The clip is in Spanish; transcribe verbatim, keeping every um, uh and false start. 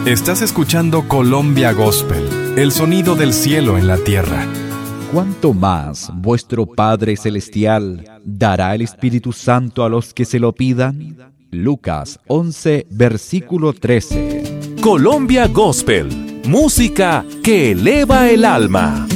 Estás escuchando Colombia Gospel, el sonido del cielo en la tierra. ¿Cuánto más vuestro Padre Celestial dará el Espíritu Santo a los que se lo pidan? Lucas once, versículo trece. Colombia Gospel, música que eleva el alma.